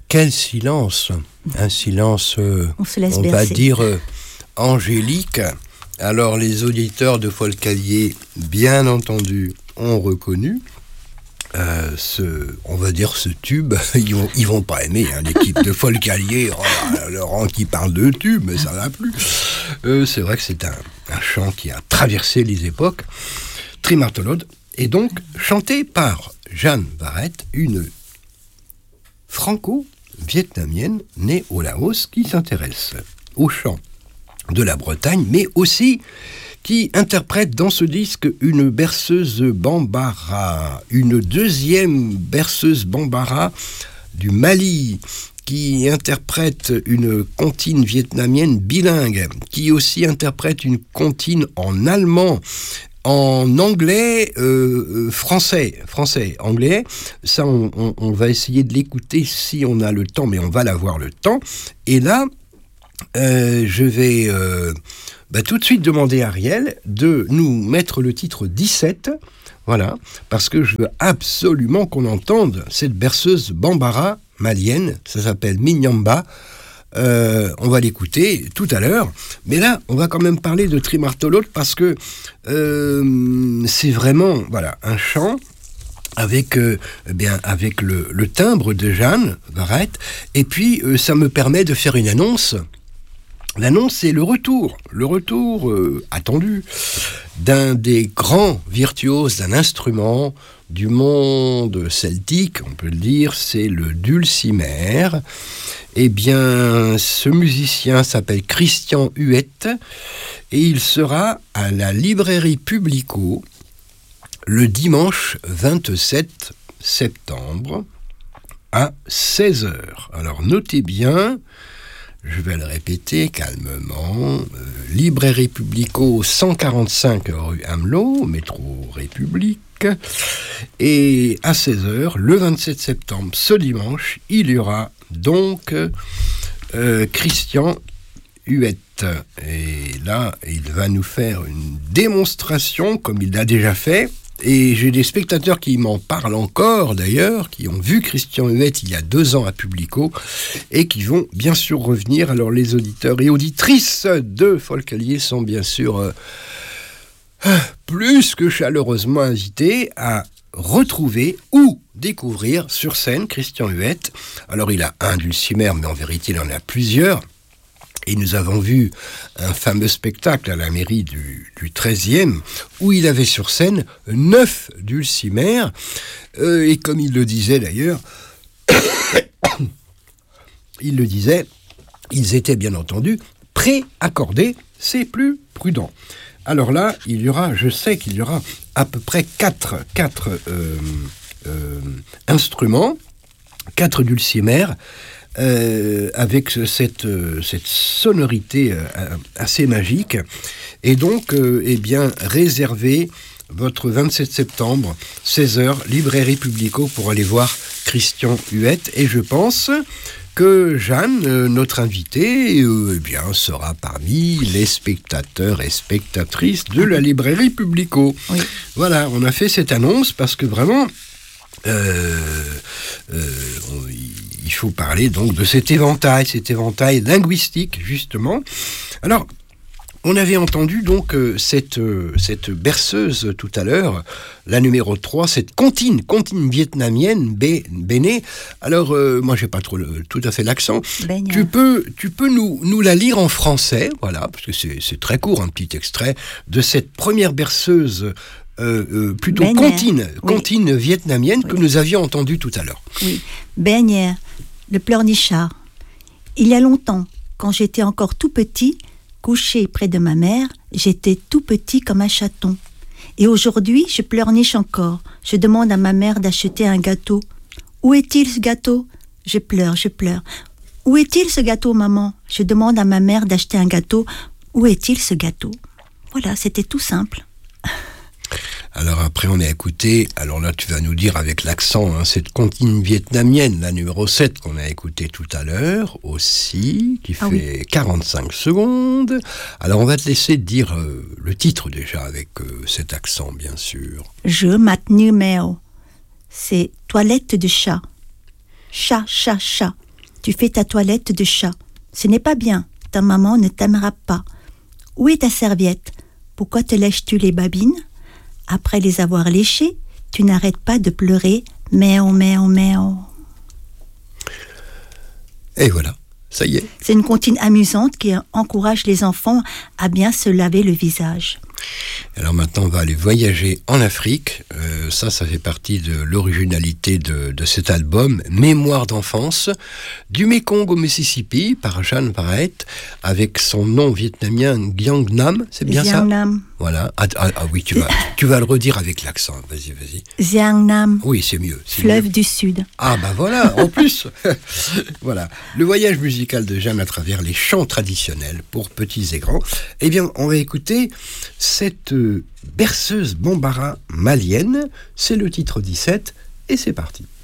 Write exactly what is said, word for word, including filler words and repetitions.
quel silence. Un silence, euh, on, se laisse on bercer. va dire, euh, angélique. Alors, les auditeurs de Folcalier, bien entendu, ont reconnu euh, ce, on va dire, ce tube. Ils vont, ils vont pas aimer, hein, l'équipe de Folcalier. Oh, là, Laurent qui parle de tube, mais ça va plus. Euh, c'est vrai que c'est un, un chant qui a traversé les époques. Trimartolode, et donc chanté par Jeanne Varette, une franco-vietnamienne née au Laos qui s'intéresse au chant de la Bretagne, mais aussi qui interprète dans ce disque une berceuse bambara, une deuxième berceuse bambara du Mali, qui interprète une comptine vietnamienne bilingue, qui aussi interprète une comptine en allemand, en anglais, euh, français, français, anglais. Ça, on, on, on va essayer de l'écouter si on a le temps, mais on va l'avoir le temps. Et là, euh, je vais euh, bah, tout de suite demander à Ariel de nous mettre le titre dix-sept, voilà, parce que je veux absolument qu'on entende cette berceuse bambara malienne, ça s'appelle Mignamba. Euh, on va l'écouter tout à l'heure, mais là on va quand même parler de Trimartolode parce que euh, c'est vraiment voilà un chant avec euh, eh bien avec le, le timbre de Jeanne Varette, et puis euh, ça me permet de faire une annonce. L'annonce, c'est le retour, le retour euh, attendu d'un des grands virtuoses d'un instrument du monde celtique, on peut le dire, c'est le dulcimer. Eh bien, ce musicien s'appelle Christian Huette et il sera à la librairie Publico le dimanche vingt-sept septembre à seize heures. Alors, notez bien... Je vais le répéter calmement. Euh, librairie Publico, cent quarante-cinq rue Amelot, métro République. Et à seize heures, le vingt-sept septembre, ce dimanche, il y aura donc euh, Christian Huette. Et là, il va nous faire une démonstration, comme il l'a déjà fait. Et j'ai des spectateurs qui m'en parlent encore, d'ailleurs, qui ont vu Christian Huette il y a deux ans à Publico, et qui vont bien sûr revenir. Alors les auditeurs et auditrices de Folcalier sont bien sûr euh, plus que chaleureusement invités à retrouver ou découvrir sur scène Christian Huette. Alors il a un dulcimer, mais en vérité il en a plusieurs. Et nous avons vu un fameux spectacle à la mairie du, du treizième où il avait sur scène neuf dulcimers. Euh, et comme il le disait d'ailleurs, il le disait, ils étaient bien entendu pré-accordés, c'est plus prudent. Alors là, il y aura, je sais qu'il y aura à peu près quatre, quatre euh, euh, instruments, quatre dulcimers, Euh, avec cette, euh, cette sonorité euh, assez magique. Et donc, euh, eh bien, réservez votre vingt-sept septembre, seize heures, librairie Publico, pour aller voir Christian Huette. Et je pense que Jeanne, euh, notre invitée, euh, eh bien, sera parmi les spectateurs et spectatrices de la librairie Publico. Oui. Voilà, on a fait cette annonce parce que vraiment... Euh, euh, on, il faut parler donc de cet éventail, cet éventail linguistique justement. Alors, on avait entendu donc euh, cette, euh, cette berceuse tout à l'heure, la numéro trois, cette comptine, comptine vietnamienne, bé, béné. Alors, euh, moi j'ai pas trop le, tout à fait l'accent. Baigne. Tu peux, tu peux nous, nous la lire en français, voilà, parce que c'est, c'est très court, un petit extrait de cette première berceuse. Euh, euh, plutôt Baigne. comptine, comptine oui. vietnamienne oui. que nous avions entendue tout à l'heure. Oui, Baigne, le pleurnichard. Il y a longtemps, quand j'étais encore tout petit, couché près de ma mère, j'étais tout petit comme un chaton. Et aujourd'hui, je pleurniche encore. Je demande à ma mère d'acheter un gâteau. Où est-il ce gâteau ? Je pleure, je pleure. Où est-il ce gâteau, maman ? Je demande à ma mère d'acheter un gâteau. Où est-il ce gâteau ? Voilà, c'était tout simple. Alors après on a écouté, alors là tu vas nous dire avec l'accent, hein, cette comptine vietnamienne, la numéro sept qu'on a écoutée tout à l'heure aussi, qui fait ah oui. quarante-cinq secondes. Alors on va te laisser dire euh, le titre déjà avec euh, cet accent bien sûr. Je m'attenue meo, c'est toilette de chat. Chat, chat, chat. tu fais ta toilette de chat. Ce n'est pas bien, ta maman ne t'aimera pas. Où est ta serviette? Pourquoi te lèches-tu les babines? Après les avoir léchées, tu n'arrêtes pas de pleurer. Méo, méo, méo. Et voilà, ça y est. C'est une comptine amusante qui encourage les enfants à bien se laver le visage. Alors maintenant, on va aller voyager en Afrique. Euh, ça, ça fait partie de l'originalité de, de cet album, Mémoire d'enfance, du Mékong au Mississippi, par Jeanne Barrett, avec son nom vietnamien Giang Nam, c'est bien Giang ça? Nam. Voilà. Ah, ah, ah oui, tu vas, tu vas le redire avec l'accent. Vas-y, vas-y. Giang Nam. Oui, c'est mieux. C'est Fleuve mieux. du Sud. Ah bah voilà, en plus. Voilà, le voyage musical de Jeanne à travers les chants traditionnels pour petits et grands. Eh bien, on va écouter cette euh, berceuse bambara malienne. C'est le titre dix-sept et c'est parti.